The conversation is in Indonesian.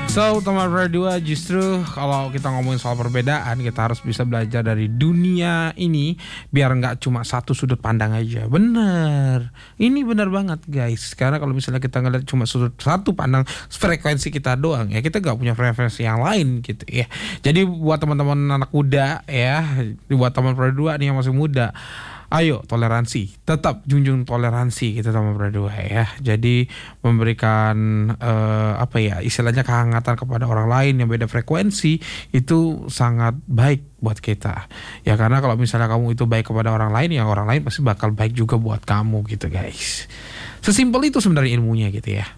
So, teman berdua, justru kalau kita ngomongin soal perbedaan, kita harus bisa belajar dari dunia ini biar nggak cuma satu sudut pandang aja. Bener, ini bener banget guys. Karena kalau misalnya kita ngeliat cuma satu pandang frekuensi kita doang, ya kita nggak punya frekuensi yang lain gitu ya. Jadi buat teman-teman anak muda ya, buat teman berdua nih yang masih muda, ayo toleransi, tetap junjung toleransi kita sama berdua ya. Jadi memberikan istilahnya kehangatan kepada orang lain yang beda frekuensi itu sangat baik buat kita. Ya karena kalau misalnya kamu itu baik kepada orang lain, ya orang lain pasti bakal baik juga buat kamu gitu guys. Sesimpel itu sebenarnya ilmunya gitu ya.